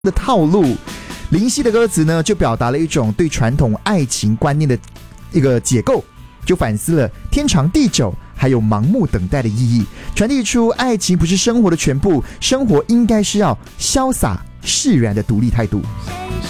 的套路。林夕的歌词呢，就表达了一种对传统爱情观念的一个解构，就反思了天长地久还有盲目等待的意义，传递出爱情不是生活的全部，生活应该是要潇洒释然的独立态度。